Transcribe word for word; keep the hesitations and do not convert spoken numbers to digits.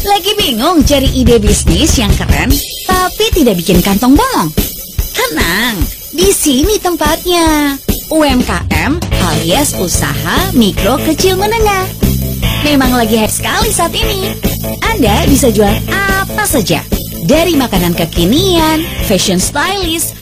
Lagi bingung cari ide bisnis yang keren tapi tidak bikin kantong bolong? Tenang, di sini tempatnya. U M K M alias usaha mikro kecil menengah. Memang lagi hype sekali saat ini. Anda bisa jual apa saja, dari makanan kekinian, fashion stylist,